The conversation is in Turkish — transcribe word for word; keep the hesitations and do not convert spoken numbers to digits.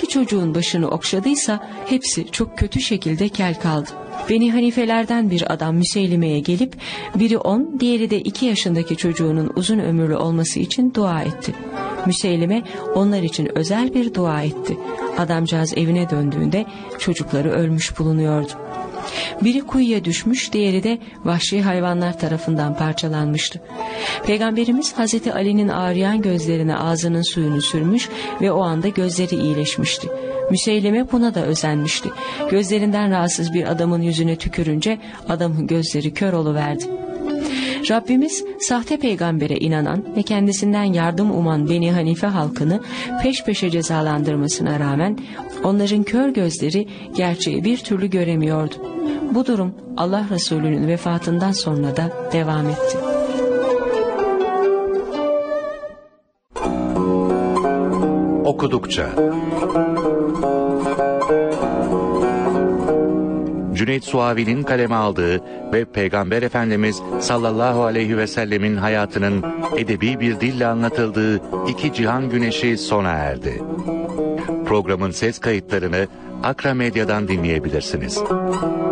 hangi çocuğun başını okşadıysa hepsi çok kötü şekilde kel kaldı. Beni Hanifelerden bir adam Müseylime'ye gelip biri on, diğeri de iki yaşındaki çocuğunun uzun ömürlü olması için dua etti. Müseylime onlar için özel bir dua etti. Adamcağız evine döndüğünde çocukları ölmüş bulunuyordu. Biri kuyuya düşmüş, diğeri de vahşi hayvanlar tarafından parçalanmıştı. Peygamberimiz Hazreti Ali'nin ağrıyan gözlerine ağzının suyunu sürmüş ve o anda gözleri iyileşmişti. Müseylime buna da özenmişti. Gözlerinden rahatsız bir adamın yüzüne tükürünce adamın gözleri kör oluverdi. Rabbimiz sahte peygambere inanan ve kendisinden yardım uman Beni Hanife halkını peş peşe cezalandırmasına rağmen onların kör gözleri gerçeği bir türlü göremiyordu. Bu durum Allah Resulü'nün vefatından sonra da devam etti. Okudukça Cüneyt Suavi'nin kaleme aldığı ve Peygamber Efendimiz sallallahu aleyhi ve sellemin hayatının edebi bir dille anlatıldığı İki Cihan Güneşi sona erdi. Programın ses kayıtlarını Akra Medya'dan dinleyebilirsiniz.